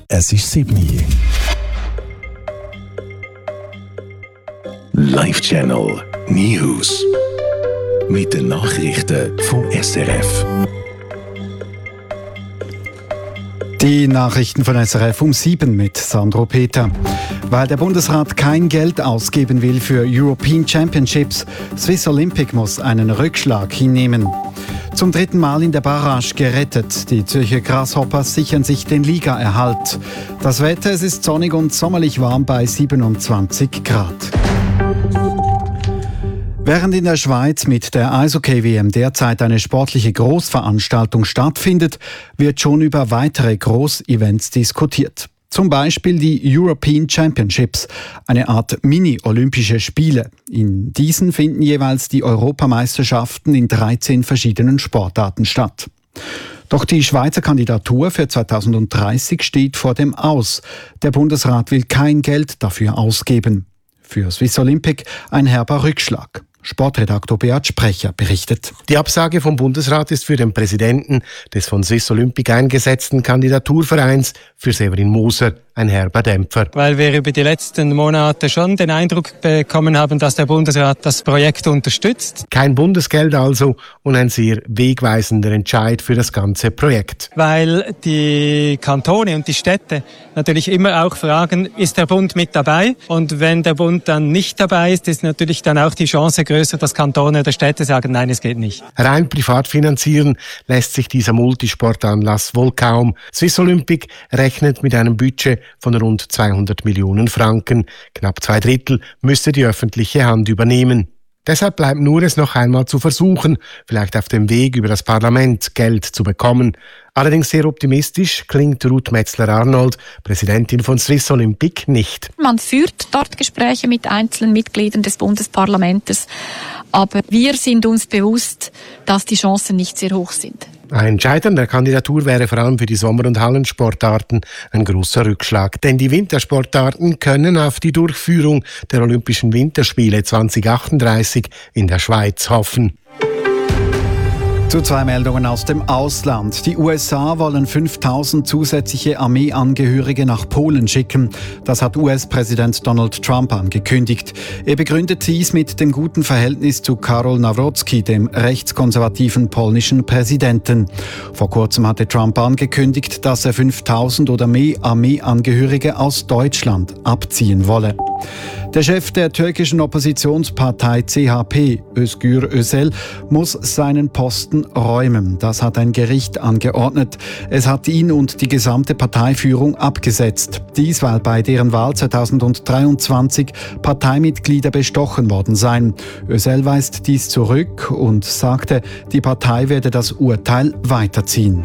Es ist 7 Uhr. Live-Channel News. Mit den Nachrichten vom SRF. Die Nachrichten von SRF um 7 mit Sandro Peter. Weil der Bundesrat kein Geld ausgeben will für European Championships, Swiss Olympic muss einen Rückschlag hinnehmen. Zum 3. Mal in der Barrage gerettet. Die Zürcher Grasshoppers sichern sich den Ligaerhalt. Das Wetter, es ist sonnig und sommerlich warm bei 27 Grad. Während in der Schweiz mit der Eishockey-WM derzeit eine sportliche Großveranstaltung stattfindet, wird schon über weitere Großevents diskutiert. Zum Beispiel die European Championships, eine Art Mini-Olympische Spiele. In diesen finden jeweils die Europameisterschaften in 13 verschiedenen Sportarten statt. Doch die Schweizer Kandidatur für 2030 steht vor dem Aus. Der Bundesrat will kein Geld dafür ausgeben. Für Swiss Olympic ein herber Rückschlag. Sportredaktor Beat Sprecher berichtet. Die Absage vom Bundesrat ist für den Präsidenten des von Swiss Olympic eingesetzten Kandidaturvereins, für Severin Moser, ein herber Dämpfer. Weil wir über die letzten Monate schon den Eindruck bekommen haben, dass der Bundesrat das Projekt unterstützt. Kein Bundesgeld also und ein sehr wegweisender Entscheid für das ganze Projekt. Weil die Kantone und die Städte natürlich immer auch fragen, ist der Bund mit dabei? Und wenn der Bund dann nicht dabei ist, ist natürlich dann auch die Chance größer, dass Kantone oder Städte sagen, nein, es geht nicht. Rein privat finanzieren lässt sich dieser Multisportanlass wohl kaum. Swiss Olympic rechnet mit einem Budget von rund 200 Millionen Franken. Knapp 2/3 müsste die öffentliche Hand übernehmen. Deshalb bleibt nur es noch einmal zu versuchen, vielleicht auf dem Weg über das Parlament Geld zu bekommen. Allerdings sehr optimistisch klingt Ruth Metzler-Arnold, Präsidentin von Swiss Olympic, nicht. Man führt dort Gespräche mit einzelnen Mitgliedern des Bundesparlamentes, aber wir sind uns bewusst, dass die Chancen nicht sehr hoch sind. Ein Scheitern der Kandidatur wäre vor allem für die Sommer- und Hallensportarten ein großer Rückschlag. Denn die Wintersportarten können auf die Durchführung der Olympischen Winterspiele 2038 in der Schweiz hoffen. Zu 2 Meldungen aus dem Ausland. Die USA wollen 5.000 zusätzliche Armeeangehörige nach Polen schicken. Das hat US-Präsident Donald Trump angekündigt. Er begründet dies mit dem guten Verhältnis zu Karol Nawrocki, dem rechtskonservativen polnischen Präsidenten. Vor kurzem hatte Trump angekündigt, dass er 5.000 oder mehr Armeeangehörige aus Deutschland abziehen wolle. Der Chef der türkischen Oppositionspartei CHP, Özgür Özel, muss seinen Posten räumen. Das hat ein Gericht angeordnet. Es hat ihn und die gesamte Parteiführung abgesetzt. Dies, weil bei deren Wahl 2023 Parteimitglieder bestochen worden seien. Özel weist dies zurück und sagte, die Partei werde das Urteil weiterziehen.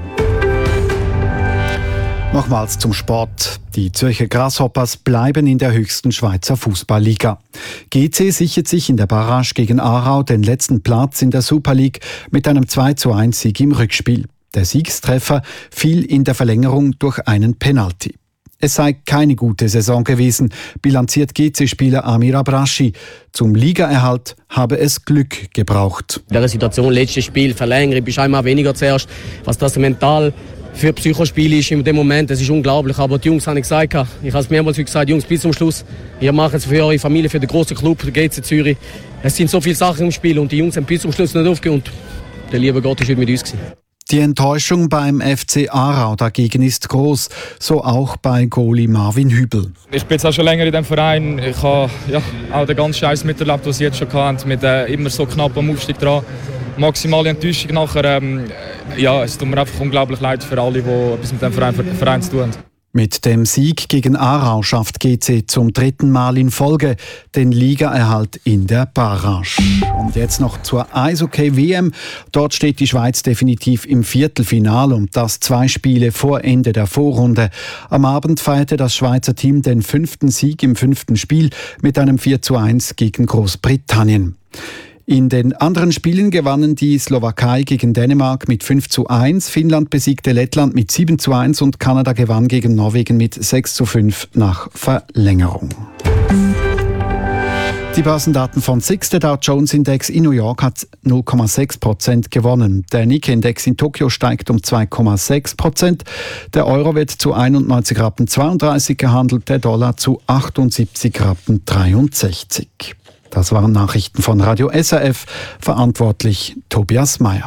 Nochmals zum Sport. Die Zürcher Grasshoppers bleiben in der höchsten Schweizer Fußballliga. GC sichert sich in der Barrage gegen Aarau den letzten Platz in der Super League mit einem 2:1 Sieg im Rückspiel. Der Siegstreffer fiel in der Verlängerung durch einen Penalty. Es sei keine gute Saison gewesen, bilanziert GC-Spieler Amir Abraschi. Zum Ligaerhalt habe es Glück gebraucht. In dieser Situation, letztes Spiel, Verlängerung, bist einmal weniger zuerst. Was das mental für Psychospiel ist in dem Moment, das ist unglaublich. Aber die Jungs haben gesagt, ich habe es mehrmals gesagt, Jungs, bis zum Schluss. Ihr macht es für eure Familie, für den grossen Club, der GC Zürich. Es sind so viele Sachen im Spiel und die Jungs haben bis zum Schluss nicht aufgehört. Und der liebe Gott ist mit uns gewesen. Die Enttäuschung beim FC Aarau dagegen ist groß, so auch bei Goalie Marvin Hübel. Ich bin jetzt auch schon länger in diesem Verein. Ich habe auch den ganzen Scheiß miterlebt, was sie jetzt schon hatten, mit immer so knapp am Aufstieg dran. Maximale Enttäuschung nachher. Es tut mir einfach unglaublich leid für alle, die etwas mit dem Verein zu tun haben. Mit dem Sieg gegen Aarau schafft GC zum 3. Mal in Folge den Ligaerhalt in der Barrage. Und jetzt noch zur Eishockey-WM. Dort steht die Schweiz definitiv im Viertelfinale und das 2 Spiele vor Ende der Vorrunde. Am Abend feierte das Schweizer Team den 5. Sieg im 5. Spiel mit einem 4:1 gegen Großbritannien. In den anderen Spielen gewannen die Slowakei gegen Dänemark mit 5:1, Finnland besiegte Lettland mit 7:1 und Kanada gewann gegen Norwegen mit 6:5 nach Verlängerung. Die Börsendaten von SIX, der Dow Jones Index in New York, hat 0,6% gewonnen. Der Nikkei-Index in Tokio steigt um 2,6%. Der Euro wird zu 91,32 Rappen gehandelt, der Dollar zu 78,63 Rappen. Das waren Nachrichten von Radio SRF, verantwortlich Tobias Meyer.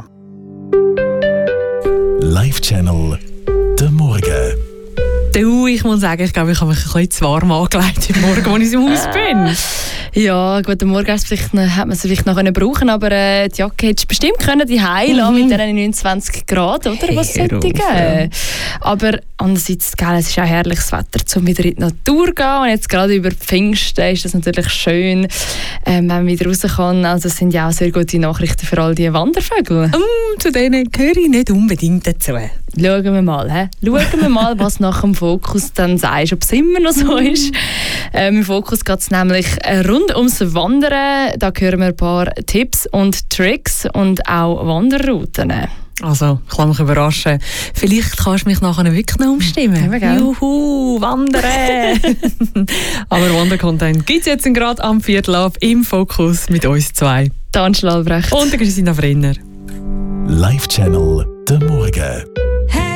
Live-Channel der Morgen. Du, ich muss sagen, ich glaube, ich habe mich ein bisschen zu warm angelegt heute Morgen, als ich im Haus bin. Ja, gut, am Morgen hat man es vielleicht noch brauchen, aber die Jacke hättest du bestimmt können die heilen mit diesen 29 Grad, oder? Was sollte ich geben? Aber andererseits, es ist auch herrliches Wetter, um wieder in die Natur zu gehen. Und jetzt gerade über Pfingsten ist das natürlich schön, wenn man wieder raus kann. Also es sind ja auch sehr gute Nachrichten für all die Wandervögel. Zu denen gehöre ich nicht unbedingt dazu. Schauen wir mal, was nach dem Fokus dann sagst, ob es immer noch so ist. Im Fokus geht es nämlich rund ums Wandern. Da hören wir ein paar Tipps und Tricks und auch Wanderrouten. Also, ich lasse mich überraschen. Vielleicht kannst du mich nachher wirklich noch umstimmen. Juhu, wandern! Aber Wandercontent gibt es jetzt gerade am 4:15 im Fokus mit uns zwei. Angela Albrecht und Christina Brenner. Live-Channel der Morgen.